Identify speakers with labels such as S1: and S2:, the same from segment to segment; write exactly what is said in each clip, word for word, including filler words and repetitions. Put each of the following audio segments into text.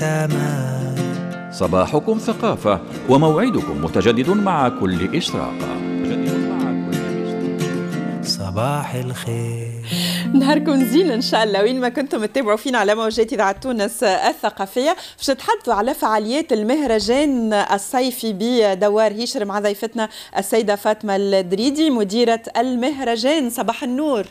S1: صباحكم ثقافة وموعدكم متجدد مع كل إشراقة.
S2: صباح الخير،
S3: نهاركم زين إن شاء الله. وين ما كنتم تتابعوا فينا على موجات إذاعة تونس الثقافية، باش نتحدثوا على فعاليات المهرجان الصيفي بدوار هيشر مع ضيفتنا السيدة فاطمة الدريدي مديرة المهرجان. صباح النور.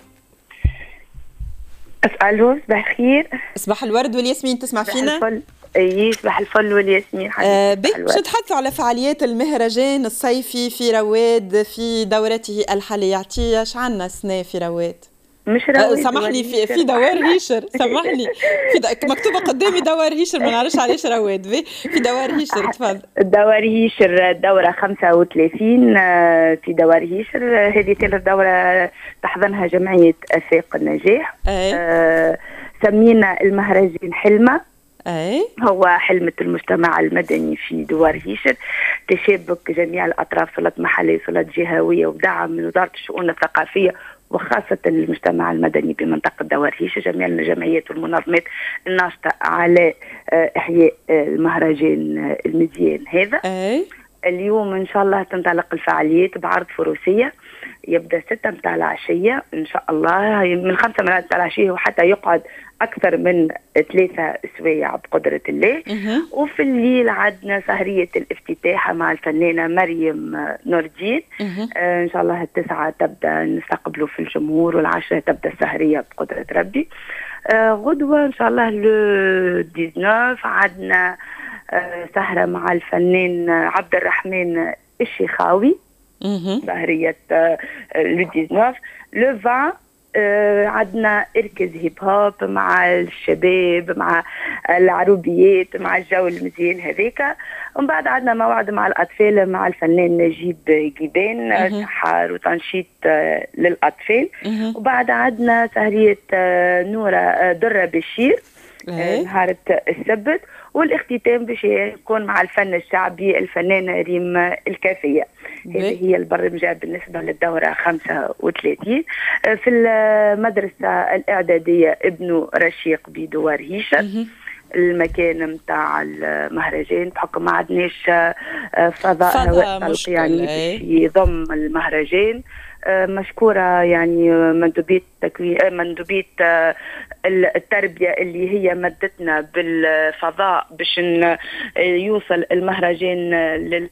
S4: أسألوا صباح الخير.
S3: صباح الورد والياسمين، تسمع فينا؟
S4: اي صباح الفل والياسمين.
S3: آه باش نتحدثوا على فعاليات المهرجان الصيفي في رواد في دورته الحالية. يعطيه شعنا سنة في رواد؟
S4: مش رواد،
S3: آه سامحني، في في دوار هيشر، سامحني في مكتوبة قدامي دوار هيشر، ما نعرفش علاش رواد. في دوار هيشر، تفضل.
S4: دوار هيشر الدورة خمسة وثلاثين في دوار هيشر. هذه ثالث دورة تحضنها جمعية أفاق النجاح. آه سمينا المهرجان حلمة.
S3: أي.
S4: هو حلمة المجتمع المدني في دوار هيشر، تشابك جميع الأطراف، سلطات محلية سلطات جهوية، ودعم من وزارة الشؤون الثقافية وخاصة المجتمع المدني بمنطقة دوار هيشر، جميع الجمعيات والمنظمات الناشطة على إحياء المهرجان المزيان هذا.
S3: أي.
S4: اليوم إن شاء الله تنطلق الفعاليات بعرض فروسية، يبدأ ستة متاع العشية إن شاء الله، من خمسة متاع العشية وحتى يقعد أكثر من ثلاثة سوايع بقدرة الله. وفي الليل عندنا سهرية الافتتاح مع الفنانة مريم نور الدين. آه إن شاء الله التسعة تبدأ نستقبله في الجمهور، والعشرة تبدأ السهرية بقدرة ربي. آه غدوة إن شاء الله لو تسعة عشر عندنا آه سهرة مع الفنان عبد الرحمن الشيخاوي، سهرية آه لو تسعة عشر. لو عشرين آه عندنا اركز هيب هوب مع الشباب، مع العروبيات، مع الجو المزيان هذيك. ومن بعد عندنا موعد مع الاطفال مع الفنان نجيب جيبان، سحر وتنشيط آه للاطفال. وبعد عندنا سهريه آه نوره آه دره بشير آه نهار السبت. والاختتام باش يكون مع الفن الشعبي الفنانة ريم الكافية. هذه هي البرمجة بالنسبة للدورة خمسة وثلاثين في المدرسة الإعدادية ابن رشيق بدوار هيشر. المكان متاع المهرجان بحكم ما عدناش فضاء هواء يعني باش يضم المهرجان. مشكورة يعني مندوبية تكوين مندوبية التربية اللي هي مدتنا بالفضاء باش يوصل المهرجان لل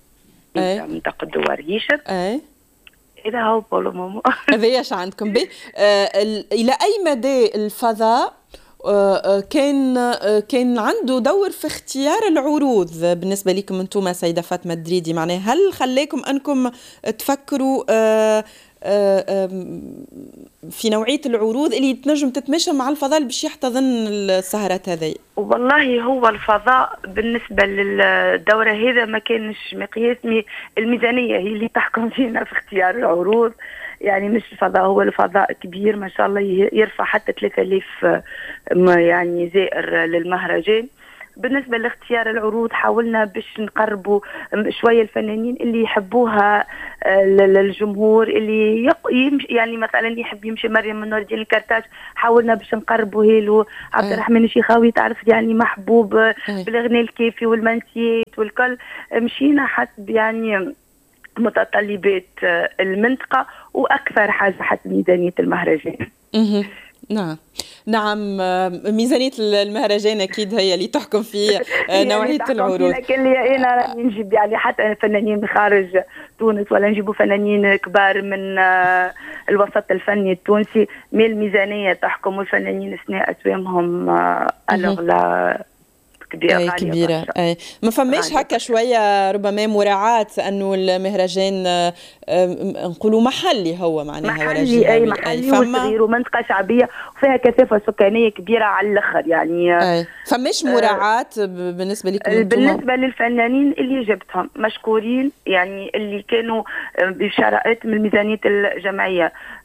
S4: منطقة دوار هيشر. إذا هو بولو مومو
S3: هذا ايش عندكم بي آه إلى أي مدى الفضاء آه كان آه كان عنده دور في اختيار العروض بالنسبة لكم انتم سيدة فاطمة الدريدي؟ معناه هل خليكم أنكم تفكروا آه آه في نوعية العروض اللي تنجم تتماشى مع الفضاء باش يحتضن السهرات هذه؟
S4: والله هو الفضاء بالنسبة للدورة هذا ما كانش مقياس، الميزانية هي اللي تحكم فينا في اختيار العروض. يعني مش الفضاء، هو الفضاء كبير ما شاء الله يرفع حتى ثلاثة آلاف يعني زائر للمهرجان. بالنسبة لاختيار العروض حاولنا باش نقربوا شوية الفنانين اللي يحبوها للجمهور، اللي يمشي يعني مثلا يحب يمشي مريم نور الدين الكرتاج، حاولنا باش نقربوا هيلو. عبد الرحمن الشيخاوي تعرف يعني محبوب بالاغنية الكيفي والمنسيات والكل، مشينا حسب يعني متطلبات المنطقة وأكثر حاجة حسب ميزانية المهرجان.
S3: نعم نعم، ميزانية المهرجان أكيد هي اللي تحكم في نوعية يعني العروض.
S4: لكن أنا نجيب يعني حتى فنانين من خارج تونس ولا نجيبوا فنانين كبار من الوسط الفني التونسي، من الميزانية تحكم، والفنانين أثناء أسوامهم الأغلى كبيرة.
S3: أي كبيرة. أي ما فماش هكا شوية ربما مراعاة أنه المهرجان نقولوا محلي، هو معناها
S4: محلي. أي محلي وصغير ومنطقة شعبية وفيها كثافة سكانية كبيرة على الآخر يعني.
S3: أي فماش مراعاة بالنسبة لكم؟
S4: بالنسبة للفنانين اللي جبتهم مشكورين، يعني اللي كانوا بشرائط من ميزانية الجمعية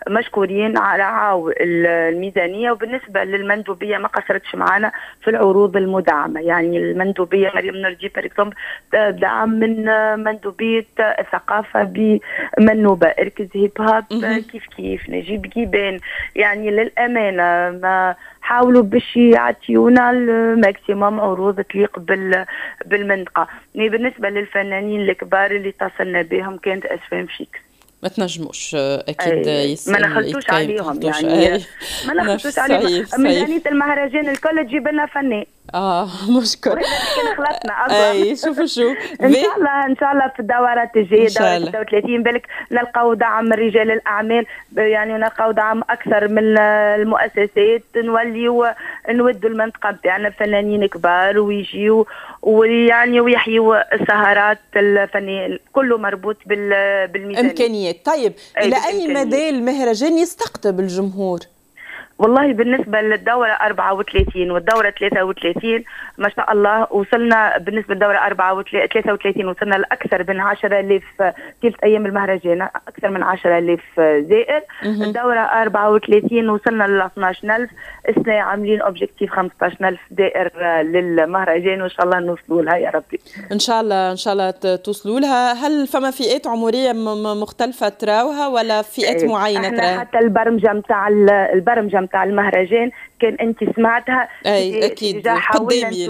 S4: مشكورين على عاو الميزانيه. وبالنسبه للمندوبيه ما قصرتش معنا في العروض المدعمه، يعني المندوبيه مريم نورجي باريكسومبل دعم من مندوبيه الثقافه بمنوبه، اركز هيب هاب كيف كيف، نجيب جيبان. يعني للامانه ما حاولوا باش يعطيونا الماكسيموم عروض تليق بالمنطقه. بالنسبه للفنانين الكبار اللي اتصلنا بهم كانت اسفام شيكس،
S3: ما تنجموش اكيد يسأل
S4: ما نخلطوش عليهم، يعني أي. ما نخلطوش عليهم. ميزانيه المهرجان الكل تجيب لنا فنان.
S3: اه مشكور.
S4: كان خلطنا اصلا.
S3: اي شوفوا شو
S4: ان شاء الله ان شاء الله في الدورات الجايه دوره ستة وثلاثين بالك نلقاو دعم من رجال الاعمال، يعني نلقاو دعم اكثر من المؤسسات، نوليو نودوا المنطقه بتاعنا فنانين كبار ويجيو ويعني ويحيوا السهرات الفنيه، كله مربوط بالميزانيه.
S3: امكانيات. طيب الى اي مدى المهرجان يستقطب الجمهور؟
S4: والله بالنسبة للدورة أربعة وثلاثين والدورة ثلاثة وثلاثين ما شاء الله وصلنا، بالنسبة للدورة أربعة وثلاثة وثلاثين وصلنا لأكثر من عشرة آلاف ثلث أيام المهرجان، أكثر من عشرة آلاف زائر. الدورة أربعة وثلاثين وصلنا ل اثناش ألف، السنة عاملين أوبجيكتيف خمسطاش ألف زائر للمهرجان، وإن شاء الله نوصلوا لها يا ربي.
S3: إن شاء الله إن شاء الله توصلوا لها. هل فما فئات عمرية مختلفة تراوها ولا فئات معينة تراوها؟
S4: حتى البرمجة متاع البرمجة متاع المهرجان كان انت سمعتها.
S3: اي اكيد قدامي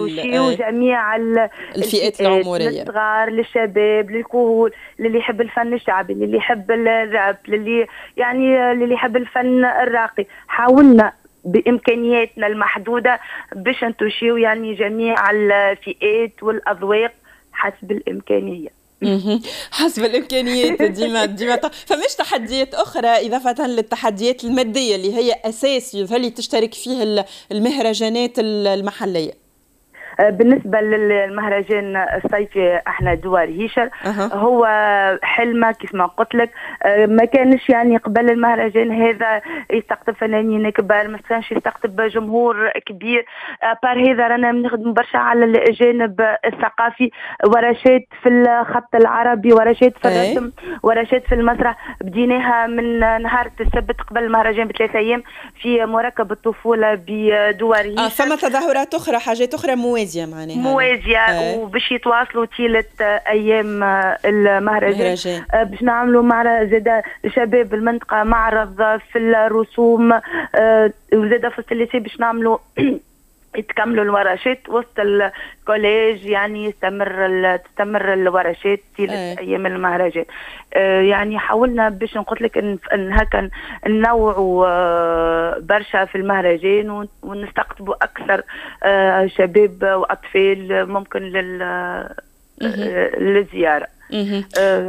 S4: جميع
S3: الفئات العمريه،
S4: للصغار للشباب للكهول، للي يحب الفن الشعبي، للي يحب الراب، للي يعني للي يحب الفن الراقي. حاولنا بامكانياتنا المحدوده باش نتوشيو يعني جميع الفئات والاذواق حسب الامكانيه.
S3: حسب الامكانيات. ديما ديما فماش تحديات اخرى اضافه للتحديات الماديه اللي هي اساس يظل تشترك فيه المهرجانات المحليه؟
S4: بالنسبة للمهرجان الصيفي احنا دوار هيشر أه. هو حلمة كيف ما قلت لك، ما كانش يعني قبل المهرجان هذا يستقطب فنانين كبار، ما كانش يستقطب جمهور كبير. بار هذا رانا بنخدم برشا على الجانب الثقافي، ورشات في الخط العربي، ورشات في الرسم، ورشات في المسرح. بديناها من نهار السبت قبل المهرجان بثلاثة ايام في مركب الطفولة بدوار هيشر.
S3: اه فما تظاهرات اخرى، حاجات اخرى موازية معناها
S4: موازية آه. وباش يتواصلوا طيلة ايام المهرجان آه باش نعملوا مع زاده شباب المنطقة معرض في الرسوم آه وزاده في الليسي باش نعملوا يتكملوا الورشات وسط الكوليج، يعني يستمر تستمر الورشات طيلة أيه. ايام المهرجان. آه يعني حاولنا باش نقول لك ان, إن هكا ننوعوا آه برشا في المهرجان ونستقطبوا اكثر آه شباب واطفال ممكن لل آه للزياره. آه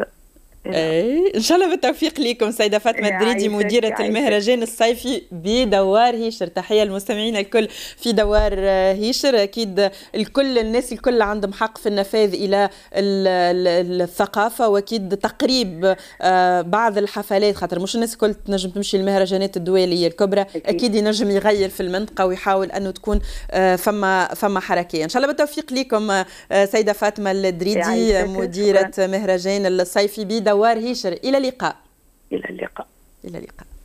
S3: اي ان شاء الله بالتوفيق لكم. سيده فاطمه الدريدي مديره المهرجان الصيفي بدوار هيشر، تحيه للمستمعين الكل في دوار هيشر. اكيد الكل الناس الكل عندهم حق في النفاذ الى الثقافه، واكيد تقريب بعض الحفلات، خاطر مش الناس الكل تنجم تمشي المهرجانات الدوليه الكبرى، اكيد ينجم يغير في المنطقه ويحاول انه تكون فما فما حركيه. ان شاء الله بالتوفيق لكم سيده فاطمه الدريدي مديره مهرجان الصيفي بدوار دوار هيشر. إلى اللقاء.
S4: إلى اللقاء.
S3: إلى اللقاء.